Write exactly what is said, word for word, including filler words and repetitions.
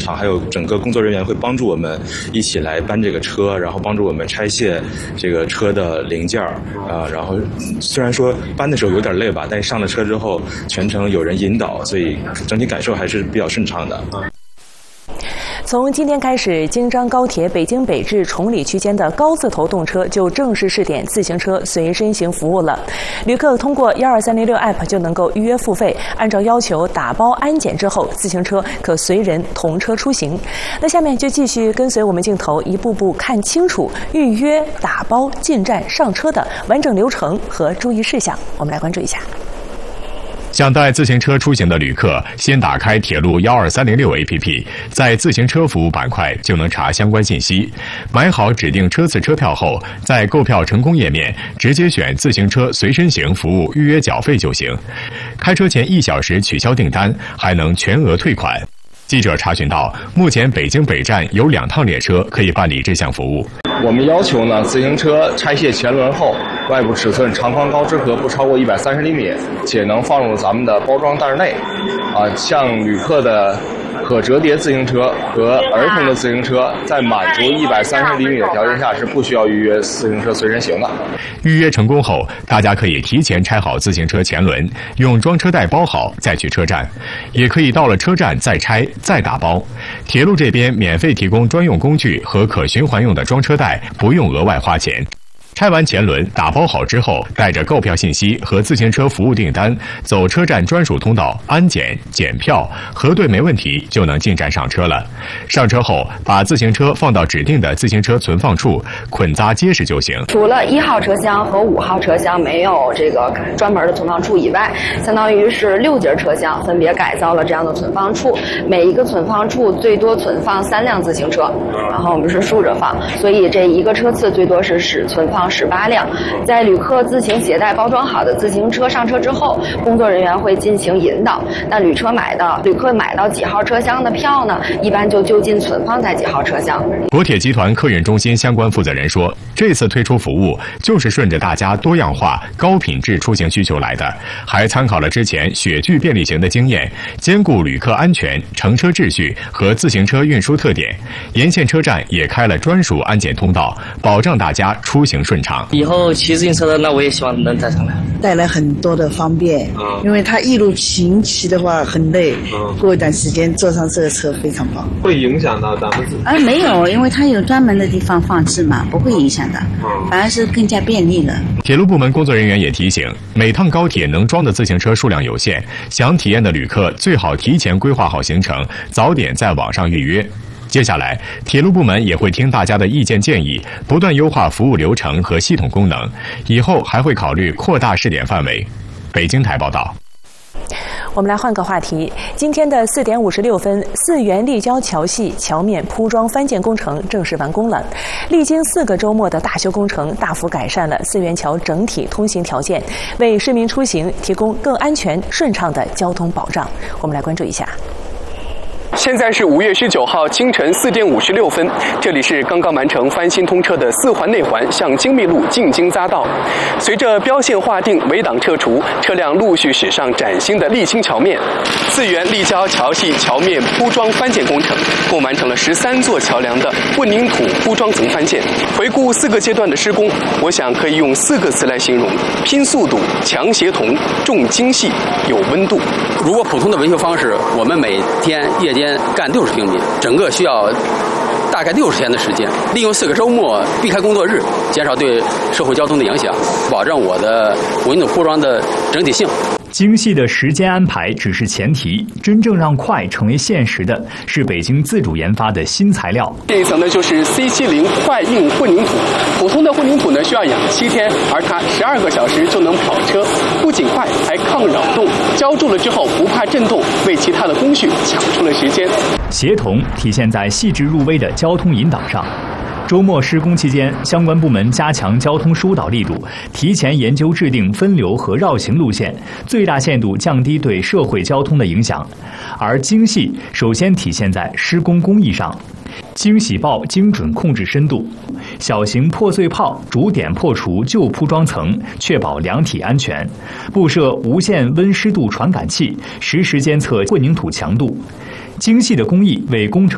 场还有整个工作人员会帮助我们一起来搬这个车，然后帮助我们拆卸这个车的零件儿啊、呃。然后虽然说搬的时候有点累吧，但是上了车之后全程有人引导，所以整体感受还是比较顺畅的。 从今天开始，京张高铁北京北至崇礼区间的高字头动车就正式试点自行车随身行服务了。旅客通过一二三零六 App 就能够预约付费，按照要求打包安检之后，自行车可随人同车出行。那下面就继续跟随我们镜头，一步步看清楚预约、打包、进站、上车的完整流程和注意事项。我们来关注一下。 想带自行车出行的旅客，先打开铁路一二三零六 A P P， 在自行车服务板块就能查相关信息。买好指定车次车票后，在购票成功页面直接选自行车随身行服务预约缴费就行。开车前一小时取消订单，还能全额退款。记者查询到，目前北京北站有两趟列车可以办理这项服务。 我们要求呢，自行车拆卸前轮后，外部尺寸长宽高之和不超过一百三十厘米，且能放入咱们的包装袋内。啊，像旅客的可折叠自行车和儿童的自行车，在满足一百三十厘米的条件下，是不需要预约自行车随身行的。 预约成功后，大家可以提前拆好自行车前轮，用装车袋包好再去车站，也可以到了车站再拆再打包。铁路这边免费提供专用工具和可循环用的装车袋，不用额外花钱。拆完前轮打包好之后，带着购票信息和自行车服务订单，走车站专属通道安检检票，核对没问题就能进站上车了。上车后把自行车放到指定的自行车存放处，捆扎结实就行。 除了一号车厢和五号车厢没有这个专门的存放处以外，相当于是六节车厢分别改造了这样的存放处，每一个存放处最多存放三辆自行车，然后我们是竖着放，所以这一个车次最多是使存放十八辆。在旅客自行携带包装好的自行车上车之后，工作人员会进行引导。那旅车买到旅客买到几号车厢的票呢，一般就就近存放在几号车厢。 国铁集团客运中心相关负责人说，这次推出服务就是顺着大家多样化、高品质出行需求来的，还参考了之前雪具便利行的经验，兼顾旅客安全、乘车秩序和自行车运输特点。沿线车站也开了专属安检通道，保障大家出行顺畅。 以后骑自行车的，那我也希望能带上来， 带来很多的方便。嗯，因为他一路行骑的话很累，嗯，过一段时间坐上这个车非常棒。 会影响到咱们？ 啊，没有，因为它有专门的地方放置嘛，不会影响的，嗯，反而是更加便利了。 铁路部门工作人员也提醒，每趟高铁能装的自行车数量有限，想体验的旅客最好提前规划好行程，早点在网上预约。接下来，铁路部门也会听大家的意见建议，不断优化服务流程和系统功能，以后还会考虑扩大试点范围。北京台报道。 我们来换个话题，今天的四点五十六分，四元立交桥系桥面铺装翻建工程正式完工了。历经四个周末的大修工程，大幅改善了四元桥整体通行条件，为市民出行提供更安全顺畅的交通保障。我们来关注一下。 现在是五月十九号清晨四点五十六分，这里是刚刚完成翻新通车的四环内环向精密路进京匝道。随着标线划定、围挡撤除，车辆陆续驶上崭新的沥青桥面。四元立交桥系桥面铺装翻建工程共完成了十三座桥梁的混凝土铺装层翻建。回顾四个阶段的施工，我想可以用四个词来形容：拼速度、强协同、重精细、有温度。 如果普通的维修方式，我们每天夜间干六十平米，整个需要大概六十天的时间，利用四个周末避开工作日，减少对社会交通的影响，保证我的混凝土铺装的整体性。 精细的时间安排只是前提，真正让快成为现实的是北京自主研发的新材料。 这一层呢就是 C 七十 快硬混凝土，普通的混凝土呢需要养七天，而它十二个小时就能跑车，不仅快，还抗扰动，浇筑了之后不怕震动，为其他的工序抢出了时间。 协同体现在细致入微的交通引导上。周末施工期间，相关部门加强交通疏导力度，提前研究制定分流和绕行路线，最大限度降低对社会交通的影响。而精细首先体现在施工工艺上，精洗刨精准控制深度，小型破碎炮逐点破除旧铺装层，确保量体安全。布设无线温湿度传感器，实时监测混凝土强度。精细的工艺为工程